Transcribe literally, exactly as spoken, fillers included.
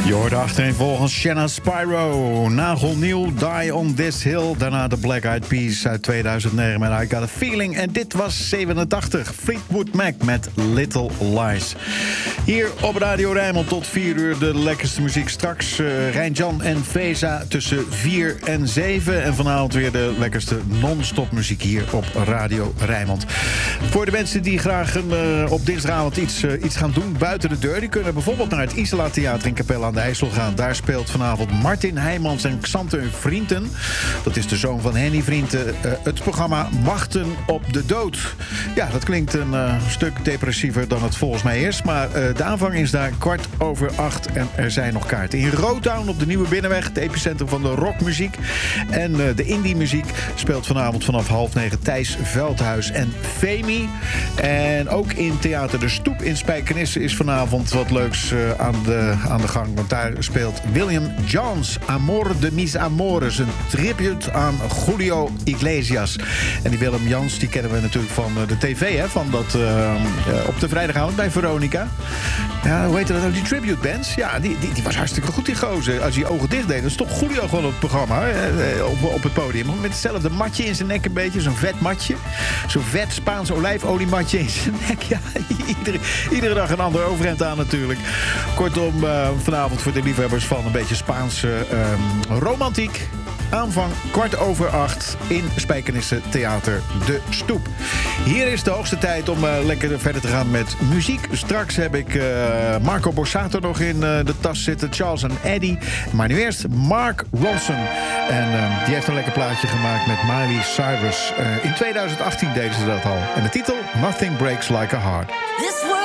Je hoorde achtereenvolgens Shanna Spyro, nagelnieuw Die on This Hill. Daarna de Black Eyed Peas uit tweeduizend negen met I Got a Feeling. En dit was zevenentachtig, Fleetwood Mac met Little Lies. Hier op Radio Rijnmond tot vier uur de lekkerste muziek. Straks uh, Rijn-Jan en Feza tussen vier en zeven. En vanavond weer de lekkerste non-stop muziek hier op Radio Rijnmond. Voor de mensen die graag een, uh, op dinsdagavond iets, uh, iets gaan doen buiten de deur... die kunnen bijvoorbeeld naar het Isela Theater in Capelle aan de IJssel gaan. Daar speelt vanavond Martin Heijmans en Xante Vrienden. Dat is de zoon van Henny Vrienden. Uh, het programma Wachten op de Dood. Ja, dat klinkt een uh, stuk depressiever dan het volgens mij is. Maar uh, de aanvang is daar kwart over acht en er zijn nog kaarten. In Rotown op de Nieuwe Binnenweg, het epicentrum van de rockmuziek. En uh, de indie-muziek speelt vanavond vanaf half negen Thijs Veldhuis en Femi. En ook in Theater De Stoep in Spijkenisse is vanavond wat leuks uh, aan, de, aan de gang. Want daar speelt William Johns, Amor de mis Amores. Een tribute aan Julio Iglesias. En die Willem Jans, die kennen we natuurlijk van de tv, hè? Van dat uh, uh, op de vrijdagavond bij Veronica. Ja, hoe heet dat nou? Die tribute bands. Ja, die, die, die was hartstikke goed, die gozer. Als hij je ogen dicht deed, dan stond Julio gewoon op het programma. Hè? Op, op het podium. Met hetzelfde matje in zijn nek een beetje. Zo'n vet matje. Zo'n vet Spaans olijfoliematje in zijn nek. Ja, iedere, iedere dag een ander overhemd aan natuurlijk. Kortom, uh, vanavond voor de liefhebbers van een beetje Spaanse uh, romantiek. Aanvang kwart over acht in Spijkenisse Theater De Stoep. Hier is de hoogste tijd om uh, lekker verder te gaan met muziek. Straks heb ik uh, Marco Borsato nog in uh, de tas zitten. Charles en Eddie. Maar nu eerst Mark Ronson. En uh, die heeft een lekker plaatje gemaakt met Miley Cyrus. Uh, in tweeduizend achttien deden ze dat al. En de titel Nothing Breaks Like a Heart. This world